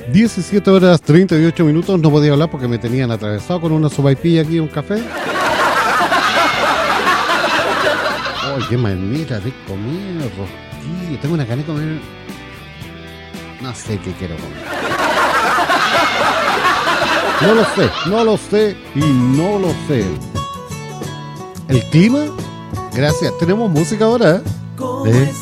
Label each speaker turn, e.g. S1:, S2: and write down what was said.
S1: 17 horas 38 minutos. No podía hablar porque me tenían atravesado con una sopaipilla aquí, un café. ¡Ay, qué manera de comer rosquillas! Tengo una gana de comer. No sé qué quiero comer. No lo sé y no lo sé. ¿El clima? Gracias. Tenemos música ahora, ¿eh?